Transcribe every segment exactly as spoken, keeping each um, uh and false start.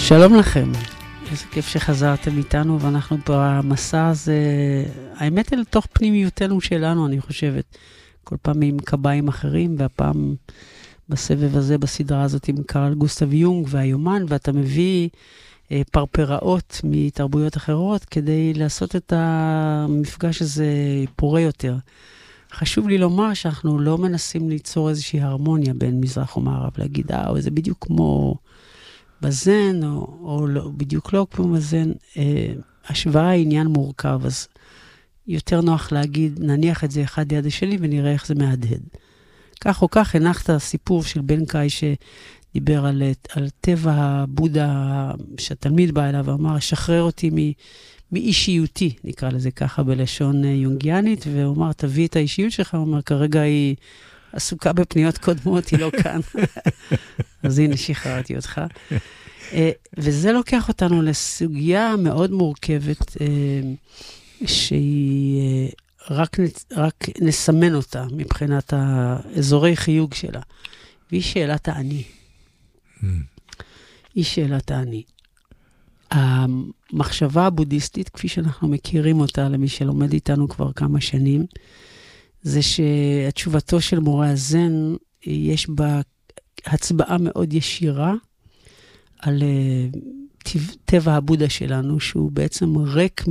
שלום לכם, איזה כיף שחזרתם איתנו, ואנחנו במסע הזה, האמת היא לתוך פנימיותנו שלנו, אני חושבת, כל פעם עם קביים אחרים, והפעם בסבב הזה, בסדרה הזאת עם קרל גוסטב יונג והיומן, ואתה מביא אה, פרפראות מתרבויות אחרות, כדי לעשות את המפגש הזה פורה יותר. חשוב לי לומר שאנחנו לא מנסים ליצור איזושהי הרמוניה בין מזרח ומערב, להגיד, אה, זה בדיוק כמו בזן, או, או לא, בדיוק לא כמו בזן. אה, השוואה היא עניין מורכב, אז יותר נוח להגיד, נניח את זה אחד ליד השני, ונראה איך זה מהדהד. כך או כך, הנחת סיפור של בן קאי שדיבר על, על טבע הבודה, שהתלמיד בא אליו ואמר, שחרר אותי מ, מאישיותי, נקרא לזה ככה בלשון יונגיאנית, והוא אמר, תביא את האישיות שלך, הוא אומר, כרגע היא עסוקה בפניות קודמות, היא לא כאן. אז הנה, שחררתי אותך. וזה לוקח אותנו לסוגיה מאוד מורכבת, שהיא רק, רק נסמן אותה מבחינת האזורי חיוג שלה. והיא שאלת האני. Mm. היא שאלת האני. המחשבה הבודהיסטית, כפי שאנחנו מכירים אותה, למי שלומד איתנו כבר כמה שנים, זה שהתשובתו של מורה הזן, יש בה הצבעה מאוד ישירה על טבע הבודה שלנו, שהוא בעצם ריק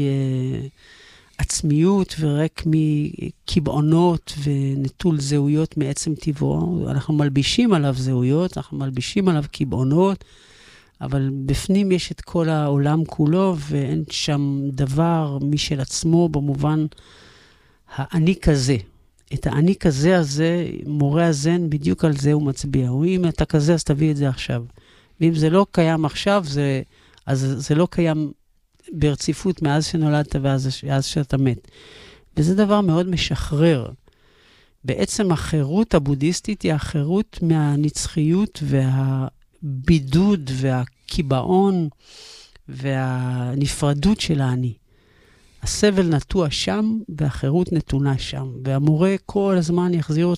מעצמיות וריק מקבעונות ונטול זהויות מעצם טבעו. אנחנו מלבישים עליו זהויות, אנחנו מלבישים עליו קבעונות, אבל בפנים יש את כל העולם כולו, ואין שם דבר משל עצמו במובן האני כזה. את האני כזה הזה, מורה הזן, בדיוק על זה הוא מצביע. אם אתה כזה, אז תביא את זה עכשיו. ואם זה לא קיים עכשיו, זה, אז זה לא קיים ברציפות מאז שנולדת ואז ואז שאתה מת. וזה דבר מאוד משחרר. בעצם החירות הבודהיסטית היא החירות מהנצחיות והבידוד והקיבעון והנפרדות של האני. הסבל נטוע שם והחירות נתונה שם. והמורה כל הזמן יחזיר